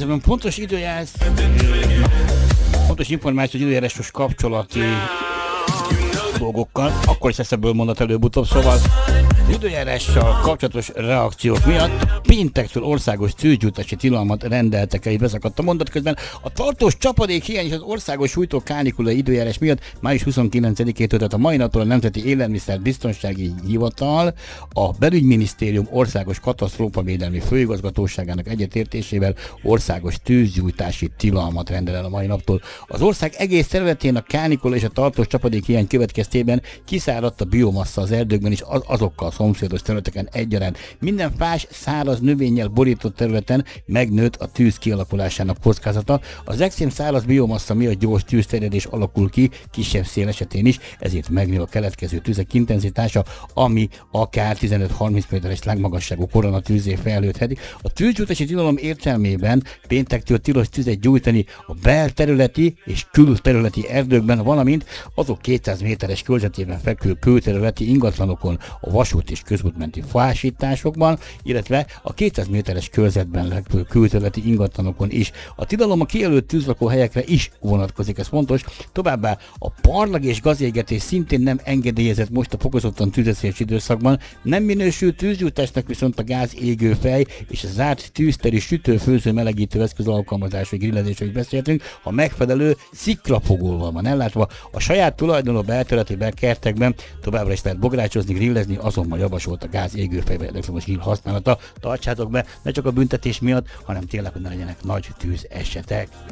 percben pontos időjárás, pontos információ, időjárásos kapcsolati dolgokkal, akkor is lesz ebből mondat előbb-utóbb, szóval időjárással kapcsolatos reakciók miatt péntektől országos tűzgyújtási tilalmat rendeltek el, így beszakadt a mondat közben. A tartós csapadék hiány és az országos sújtó kánikulai időjárás miatt május 29-től, tehát a mai naptól a Nemzeti Élelmiszer Biztonsági Hivatal a Belügyminisztérium Országos Katasztrófavédelmi Főigazgatóságának egyetértésével országos tűzgyújtási tilalmat rendel el a mai naptól. Az ország egész területén a kánikula és a tartós csapadék hiány következtében kiszáradt a biomassa az erdőkben és azokkal szomszédos területeken egyaránt. Minden fás, száraz növényel borított területen megnőtt a tűz kialakulásának kockázata. Az extrém száraz biomassa miatt gyors tűzterjedés alakul ki, kisebb szél esetén is, ezért megnő a keletkező tüzek intenzitása, ami akár 15-30 méteres legmagasságú koronatűzzé fejlődhet. A tűzgyújtási tilalom értelmében péntektől tilos tüzet gyújtani a belterületi és külterületi erdőkben, valamint azok 200 méteres körzetében fekvő külterületi ingatlanokon, a vasút és közútmenti fásításokban, illetve a 200 méteres körzetben fekvő külterületi ingatlanokon is. A tilalom a kijelölt tűzlakóhelyekre is vonatkozik, ez fontos. Továbbá a parlag és gazégetés szintén nem engedélyezett most a fokozottan tüzeszélyes időszakban, nem minősül tűzgyújtásnak viszont a gáz égőfej és a zárt tűzteri sütő-főző melegítő eszköz alkalmazásra, grillezésről is beszéltünk, ha megfelelő sziklafogóval van ellátva. A saját tulajdonú belterületében, kertekben továbbra is lehet bográcsozni, grillezni, azonban javasolt a gáz égőfejbe elektromos grill használata. Tartsátok be, ne csak a büntetés miatt, hanem tényleg, hogy ne legyenek nagy tűzesetek.